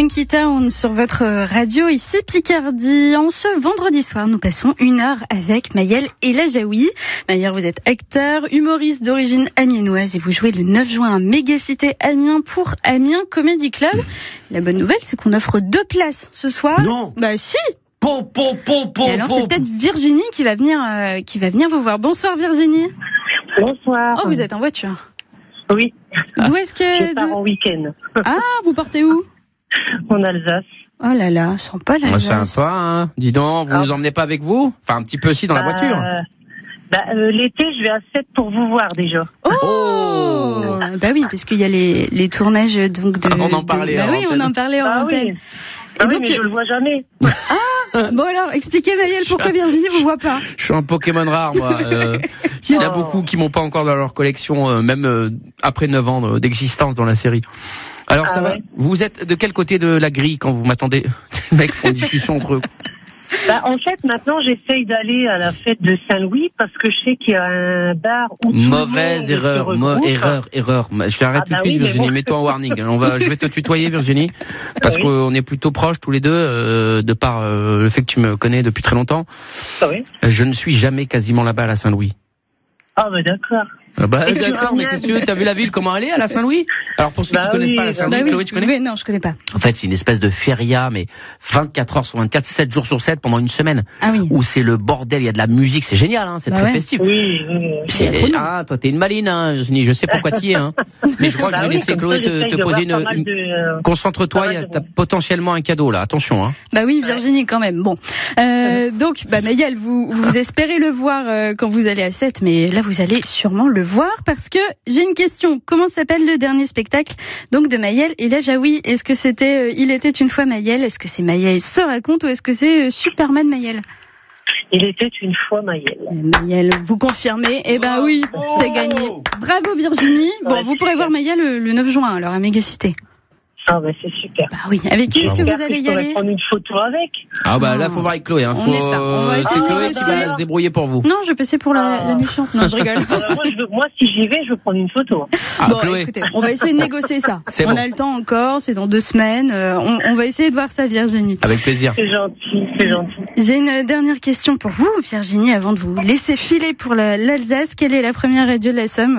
Funky Town sur votre radio, ici Picardie. En ce vendredi soir, nous passons 1 heure avec Maëlle Elajaoui. Maëlle, vous êtes acteur, humoriste d'origine amiénoise et vous jouez le 9 juin à Mégacité Amiens pour Amiens Comedy Club. La bonne nouvelle, c'est qu'on offre 2 places ce soir. Non. Bah si. Et alors c'est peut-être Virginie qui va venir vous voir. Bonsoir Virginie. Bonsoir. Oh, vous êtes en voiture. Oui. D'où est-ce que... Je pars en week-end. Ah, vous partez où? En Alsace. Oh là là, sympa l'Alsace. Sympa, hein. Dis donc, vous nous emmenez pas avec vous? Enfin, un petit peu aussi dans la voiture. L'été, je vais à 7 pour vous voir déjà. Oh bah oui, parce qu'il y a les tournages donc de... On en parlait Bah oui, on en parlait en antenne. Oui. Et donc, mais je le vois jamais. Ah, bon alors, expliquez Maëlle pourquoi Virginie vous voit pas. Je suis un Pokémon rare, moi. Il y en a beaucoup qui m'ont pas encore dans leur collection, même après 9 ans d'existence dans la série. Alors ça va. Vous êtes de quel côté de la grille quand vous m'attendez? Les mecs font une discussion entre eux. En fait, maintenant, j'essaye d'aller à la fête de Saint-Louis parce que je sais qu'il y a un bar où mauvaise erreur. Je t'arrête tout de suite, Virginie. Mets-toi en warning. Je vais te tutoyer, Virginie, parce qu'on est plutôt proches tous les deux, de par le fait que tu me connais depuis très longtemps. Oui. Je ne suis jamais quasiment là-bas à la Saint-Louis. Ah d'accord. D'accord, mais t'es sûr, t'as vu la ville comment elle est à la Saint-Louis? Alors pour ceux qui connaissent pas la Saint-Louis, Chloé, tu connais? Oui, non, je connais pas. En fait, c'est une espèce de feria, mais 24 heures sur 24, 7 jours sur 7 pendant une semaine. Ah oui. Où c'est le bordel, il y a de la musique, c'est génial, hein, c'est très festif. Oui. Toi t'es une maline, hein, je sais pourquoi t'y es, hein. Mais je crois que je vais laisser Chloé te poser une... Concentre-toi, t'as potentiellement un cadeau là, attention, hein. Bah oui, Virginie quand même. Bon. Donc, Maëlle, vous espérez le voir quand vous allez à 7, mais là vous allez sûrement le voir parce que j'ai une question. Comment s'appelle le dernier spectacle donc de Maëlle Elajaoui? Est-ce que c'était Il était une fois Maëlle? Est-ce que c'est Maëlle se raconte ou est-ce que c'est Superman Maëlle? Il était une fois Maëlle. Maëlle, vous confirmez? Eh ben oui, c'est gagné. Bravo Virginie. Bon, vous pourrez voir Maëlle le 9 juin alors à Mégacité. Ah c'est super. Bah oui, avec qui est-ce que vous allez y aller? Prendre une photo avec. Ah bah là faut voir avec Chloé, hein. On va essayer c'est Chloé qui va se débrouiller pour vous. Non, je passais pour la méchante. Non, je rigole. Moi si j'y vais, je veux prendre une photo. Bon, Chloé. Écoutez, on va essayer de négocier ça. On a le temps encore, c'est dans 2 semaines. On va essayer de voir ça, Virginie. Avec plaisir. C'est gentil. J'ai une dernière question pour vous, Virginie, avant de vous laisser filer pour l'Alsace. Quelle est la première radio de la Somme?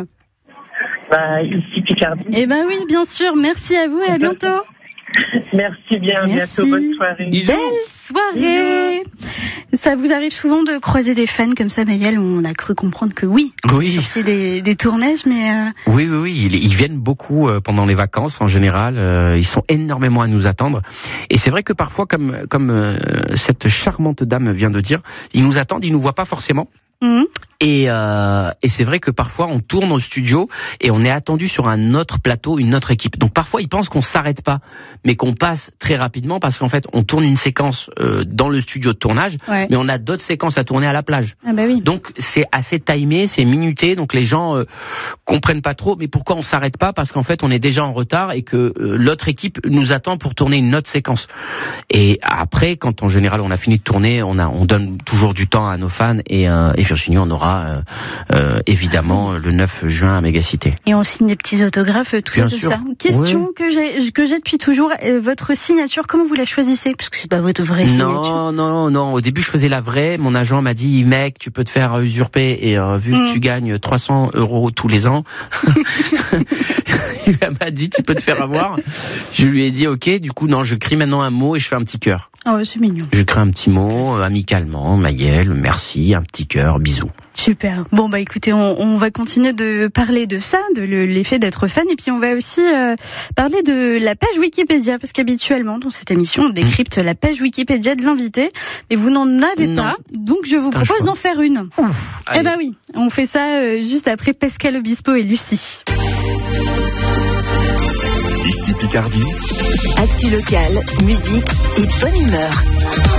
Ici Picardie. Eh ben oui, bien sûr. Merci à vous et à bientôt. Merci bien, Merci. bientôt, bonne soirée. Belle soirée. Ça vous arrive souvent de croiser des fans comme ça, Maëlle? On a cru comprendre que oui. Sorti des tournages, mais... Oui, ils viennent beaucoup pendant les vacances en général. Ils sont énormément à nous attendre. Et c'est vrai que parfois, comme cette charmante dame vient de dire, ils nous attendent, ils nous voient pas forcément. Mmh. Et c'est vrai que parfois on tourne au studio et on est attendu sur un autre plateau, une autre équipe. Donc parfois ils pensent qu'on s'arrête pas, mais qu'on passe très rapidement parce qu'en fait on tourne une séquence dans le studio de tournage, mais on a d'autres séquences à tourner à la plage. Ah bah oui. Donc c'est assez timé, c'est minuté, donc les gens comprennent pas trop. Mais pourquoi on s'arrête pas? Parce qu'en fait on est déjà en retard et que l'autre équipe nous attend pour tourner une autre séquence. Et après, quand en général on a fini de tourner, on donne toujours du temps à nos fans et Virginie, on aura évidemment le 9 juin à Mégacité. Et on signe des petits autographes, tout ça. Question que j'ai depuis toujours, votre signature, comment vous la choisissez? Parce que c'est pas votre vraie signature. Non. Au début, je faisais la vraie. Mon agent m'a dit, mec, tu peux te faire usurper et vu que tu gagnes 300 € tous les ans, il m'a dit, tu peux te faire avoir. Je lui ai dit, ok. Du coup, non, je crie maintenant un mot et je fais un petit cœur. Oh, c'est mignon. Je crée un petit mot, amicalement, Maëlle, merci, un petit cœur, bisous. Super. Bon, écoutez, on va continuer de parler de ça, de l'effet d'être fan, et puis on va aussi parler de la page Wikipédia, parce qu'habituellement, dans cette émission, on décrypte la page Wikipédia de l'invité, mais vous n'en avez pas, donc je vous propose d'en faire une. Eh ben oui, on fait ça juste après Pascal Obispo et Lucie. Ici Picardie. Actu local, musique et bonne humeur.